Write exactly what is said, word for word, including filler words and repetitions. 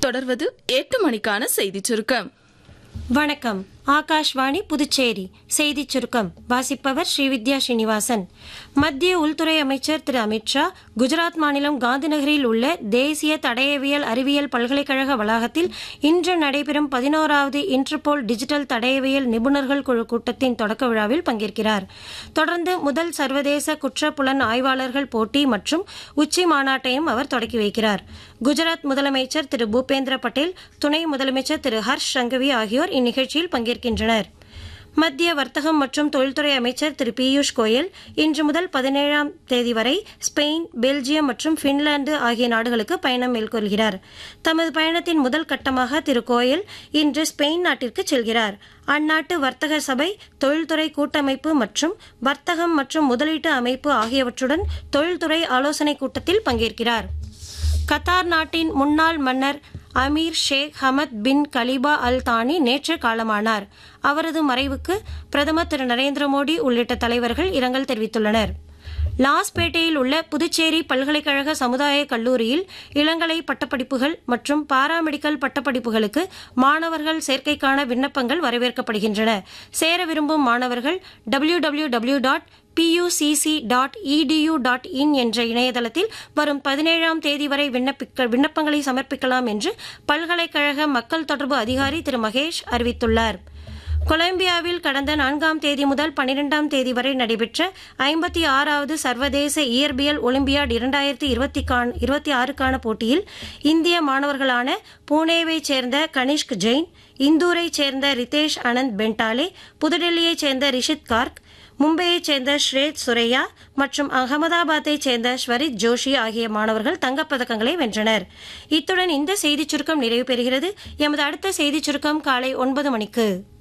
தொடர்வது எட்டு மணிக்கான செய்திச் சுருக்கம். வணக்கம். ஆகாஷ்வாணி புதுச்சேரி செய்திச் சுருக்கம் வாசிப்பவர் ஸ்ரீவித்யா ஸ்ரீனிவாசன். மத்திய உள்துறை அமைச்சர் திரு அமித்ஷா குஜராத் மாநிலம் காந்திநகரில் உள்ள தேசிய தடயவியல் அறிவியல் பல்கலைக்கழக வளாகத்தில் இன்று நடைபெறும் பதினோராவது இன்டர்போல் டிஜிட்டல் தடயவியல் நிபுணர்கள் குழு கூட்டத்தின் தொடக்க விழாவில் பங்கேற்கிறார். தொடர்ந்து முதல் சர்வதேச குற்றப்புலன் ஆய்வாளர்கள் போட்டி மற்றும் உச்சி மாநாட்டையும் அவர் தொடக்கி வைக்கிறார். குஜராத் முதலமைச்சர் திரு பூபேந்திர பட்டேல், துணை முதலமைச்சர் திரு ஹர்ஷ் சங்கவி ஆகியோர் இந்நிகழ்ச்சியில் பங்கேற்கின்றனர். மத்திய வர்த்தகம் மற்றும் தொழில்துறை அமைச்சர் திரு பியூஷ் கோயல் இன்று முதல் பதினேழாம் தேதி வரை ஸ்பெயின், பெல்ஜியம் மற்றும் பின்லாந்து ஆகிய நாடுகளுக்கு பயணம் மேற்கொள்கிறார். தமது பயணத்தின் முதல் கட்டமாக திரு கோயல் இன்று ஸ்பெயின் நாட்டிற்கு செல்கிறார். அந்நாட்டு வர்த்தக சபை, தொழில்துறை கூட்டமைப்பு மற்றும் வர்த்தகம் மற்றும் முதலீட்டு அமைப்பு ஆகியவற்றுடன் தொழில்துறை ஆலோசனைக் கூட்டத்தில் பங்கேற்கிறார். கத்தார் நாட்டின் முன்னாள் மன்னர் அமீர் ஷேக் ஹமத் பின் கலிபா அல் தானி நேற்று காலமானார். அவரது மறைவுக்கு பிரதமர் திரு நரேந்திர மோடி உள்ளிட்ட தலைவர்கள் இரங்கல் தெரிவித்துள்ளனர். லாஸ்பேட்டையில் உள்ள புதுச்சேரி பல்கலைக்கழக சமுதாய கல்லூரியில் இளங்கலை பட்டப்படிப்புகள் மற்றும் பாராமெடிக்கல் பட்டப்படிப்புகளுக்கு மாணவர்கள் சேர்க்கைக்கான விண்ணப்பங்கள் வரவேற்கப்படுகின்றன. சேர விரும்பும் மாணவர்கள் W W W dot பியூசிசி dot edu dot in என்ற இணையதளத்தில் வரும் பதினேழாம் தேதி வரை விண்ணப்பிக்க விண்ணப்பங்களை சமர்ப்பிக்கலாம் என்று பல்கலைக்கழக மக்கள் தொடர்பு அதிகாரி திரு மகேஷ் அறிவித்துள்ளார். கொலம்பியாவில் கடந்த நான்காம் தேதி முதல் பனிரெண்டாம் தேதி வரை நடைபெற்ற ஐம்பத்தி ஆறாவது சர்வதேச இயற்பியல் ஒலிம்பியாட் இரண்டாயிரத்தி இருபத்தி இருபத்தி ஆறுக்கான போட்டியில் இந்திய மாணவர்களான புனேவைச் சேர்ந்த கனிஷ்க் ஜெயின், இந்தூரைச் சேர்ந்த ரிதேஷ் அனந்த் பென்டாலே, புதுடெல்லியைச் சேர்ந்த ரிஷித் கார்க், மும்பையைச் சேர்ந்த ஸ்ரேத் சுரையா மற்றும் அகமதாபாத்தைச் சேர்ந்த ஸ்வரித் ஜோஷி ஆகிய மாணவர்கள் தங்கப்பதக்கங்களை வென்றனர். இத்துடன் இந்த செய்திச் சுருக்கம் நிறைவு பெறுகிறது. எமது அடுத்த செய்திச் சுருக்கம் காலை ஒன்பது மணிக்கு.